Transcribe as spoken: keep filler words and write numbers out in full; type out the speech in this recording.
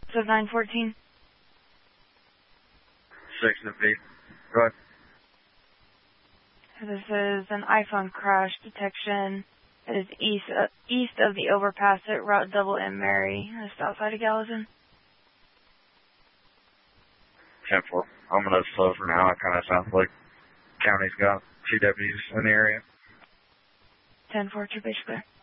So nine fourteen. six of eight. Go ahead. This is an iPhone crash detection. It is east uh, east of the overpass at Route Double M Mary, just outside of Gallatin. ten four. I'm going to slow for now. It kind of sounds like county's got two deputies in the area. ten four, two base clear.